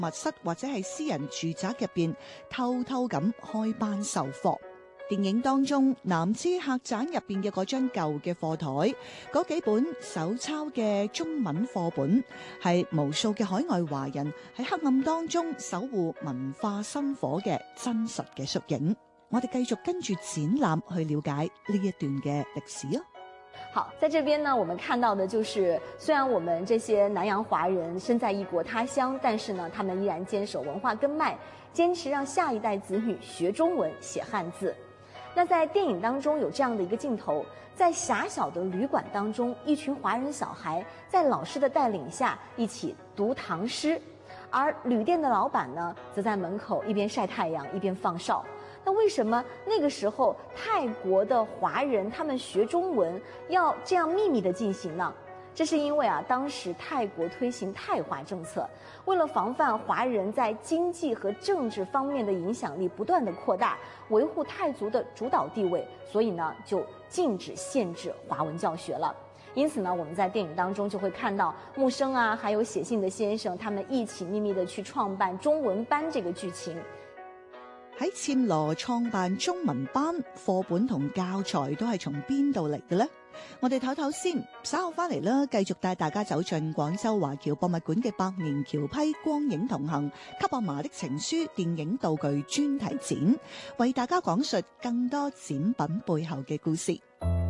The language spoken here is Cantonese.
密室或者係私人住宅入邊偷偷咁開班授課。電影當中，南支客棧入邊嘅嗰張舊嘅課台，嗰幾本手抄嘅中文課本，係無數嘅海外華人喺黑暗當中守護文化薪火嘅真實嘅縮影。我哋繼續跟住展覽去了解呢一段嘅歷史啊！ 好，在這邊呢，我們看到的就是，雖然我們這些南洋華人身在異國他鄉，但是呢，他們依然堅守文化根脈，堅持讓下一代子女學中文、寫漢字。那在電影當中有這樣的一個鏡頭，在狹小的旅館當中，一群華人小孩在老師的帶領下一起讀唐詩，而旅店的老闆呢，則在門口一邊曬太陽一邊放哨。那為什麼那個時候泰國的華人他們學中文要這樣秘密地進行呢？這是因為當時泰國推行泰化政策，為了防範華人在經濟和政治方面的影響力不斷地擴大，維護泰族的主導地位，所以呢就禁止限制華文教學了。因此呢，我們在電影當中就會看到木生還有寫信的先生，他們一起秘密地去創辦中文班這個劇情。 喺暹羅創辦中文班，課本同教材都係從邊度嚟嘅呢？我哋唞唞先，稍後翻嚟啦，繼續帶大家走進廣州華僑博物館嘅百年橋批光影同行給阿嫲的情書電影道具專題展，為大家講述更多展品背後嘅故事。